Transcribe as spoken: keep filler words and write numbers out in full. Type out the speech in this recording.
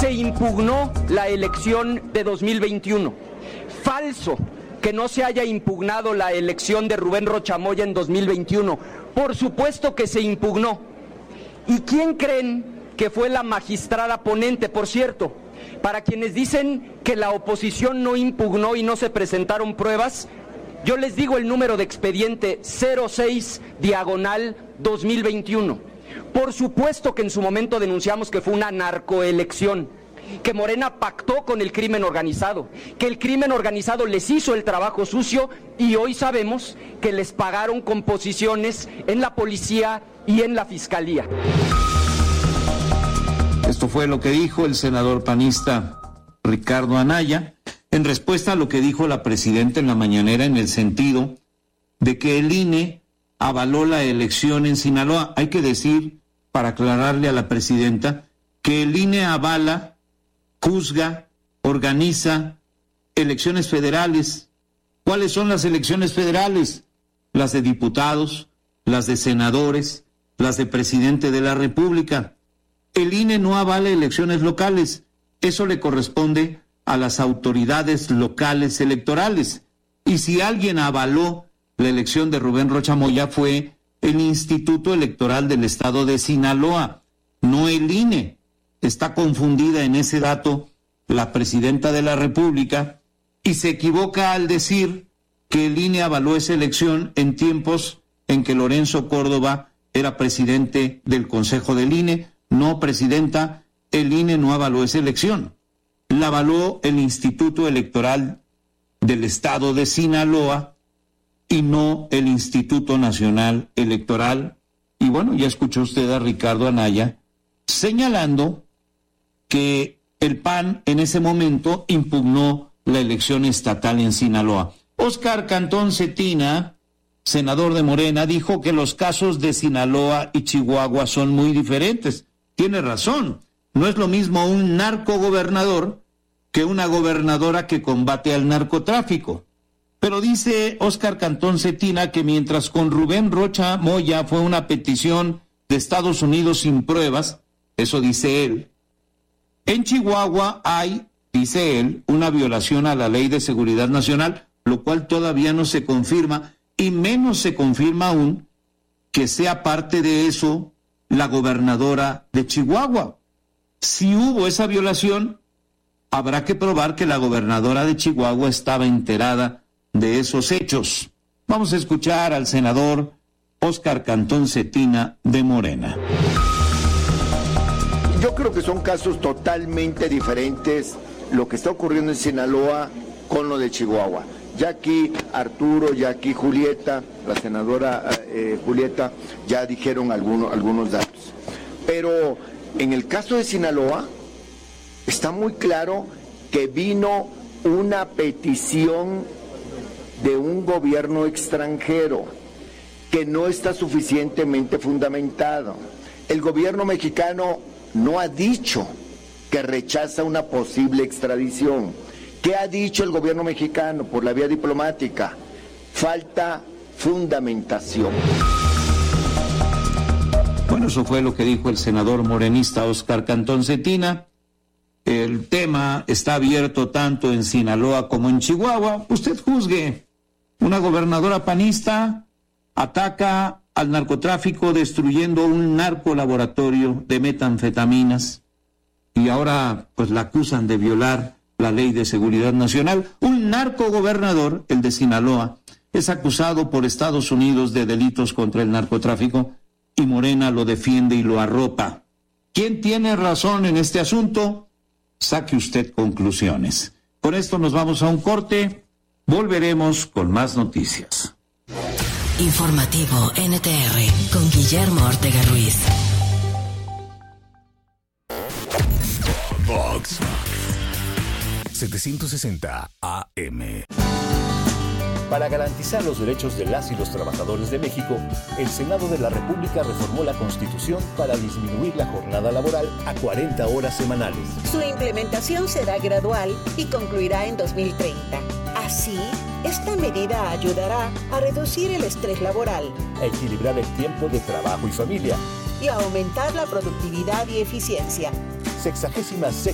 se impugnó la elección de dos mil veintiuno. Falso que no se haya impugnado la elección de Rubén Rocha Moya en dos mil veintiuno. Por supuesto que se impugnó. ¿Y quién creen que fue la magistrada ponente? Por cierto, para quienes dicen que la oposición no impugnó y no se presentaron pruebas, yo les digo el número de expediente cero seis diagonal dos mil veintiuno. Por supuesto que en su momento denunciamos que fue una narcoelección, que Morena pactó con el crimen organizado, que el crimen organizado les hizo el trabajo sucio y hoy sabemos que les pagaron con posiciones en la policía y en la fiscalía. Esto fue lo que dijo el senador panista Ricardo Anaya en respuesta a lo que dijo la presidenta en la mañanera, en el sentido de que el I N E avaló la elección en Sinaloa. Hay que decir, para aclararle a la presidenta, que el I N E avala, juzga, organiza elecciones federales. ¿Cuáles son las elecciones federales? Las de diputados, las de senadores, las de presidente de la República. El I N E no avala elecciones locales. Eso le corresponde a las autoridades locales electorales. Y si alguien avaló la elección de Rubén Rocha Moya fue el Instituto Electoral del Estado de Sinaloa, no el I N E. Está confundida en ese dato la presidenta de la República y se equivoca al decir que el I N E avaló esa elección en tiempos en que Lorenzo Córdoba era presidente del Consejo del I N E. No, presidenta, el I N E no avaló esa elección. La avaló el Instituto Electoral del Estado de Sinaloa y no el Instituto Nacional Electoral. Y bueno, ya escuchó usted a Ricardo Anaya señalando que el P A N en ese momento impugnó la elección estatal en Sinaloa. Óscar Cantón Cetina, senador de Morena, dijo que los casos de Sinaloa y Chihuahua son muy diferentes. Tiene razón, no es lo mismo un narcogobernador que una gobernadora que combate al narcotráfico. Pero dice Óscar Cantón Cetina que mientras con Rubén Rocha Moya fue una petición de Estados Unidos sin pruebas, eso dice él, en Chihuahua hay, dice él, una violación a la Ley de Seguridad Nacional, lo cual todavía no se confirma, y menos se confirma aún que sea parte de eso la gobernadora de Chihuahua. Si hubo esa violación, habrá que probar que la gobernadora de Chihuahua estaba enterada de esos hechos. Vamos a escuchar al senador Óscar Cantón Cetina de Morena. Yo creo que son casos totalmente diferentes lo que está ocurriendo en Sinaloa con lo de Chihuahua. Ya aquí Arturo, ya aquí Julieta, la senadora eh, Julieta, ya dijeron algunos, algunos datos. Pero en el caso de Sinaloa está muy claro que vino una petición de un gobierno extranjero que no está suficientemente fundamentado. El gobierno mexicano no ha dicho que rechaza una posible extradición. ¿Qué ha dicho el gobierno mexicano por la vía diplomática? Falta fundamentación. Bueno, eso fue lo que dijo el senador morenista Óscar Cantón Cetina. El tema está abierto tanto en Sinaloa como en Chihuahua. Usted juzgue. Una gobernadora panista ataca al narcotráfico destruyendo un narcolaboratorio de metanfetaminas y ahora pues la acusan de violar la Ley de Seguridad Nacional. Un narcogobernador, el de Sinaloa, es acusado por Estados Unidos de delitos contra el narcotráfico y Morena lo defiende y lo arropa. ¿Quién tiene razón en este asunto? Saque usted conclusiones. Con esto nos vamos a un corte. Volveremos con más noticias. Informativo N T R con Guillermo Ortega Ruiz. Vox setecientos sesenta A M. Para garantizar los derechos de las y los trabajadores de México, el Senado de la República reformó la Constitución para disminuir la jornada laboral a cuarenta horas semanales. Su implementación será gradual y concluirá en dos mil treinta. Así, esta medida ayudará a reducir el estrés laboral, a equilibrar el tiempo de trabajo y familia y a aumentar la productividad y eficiencia. Sexagésima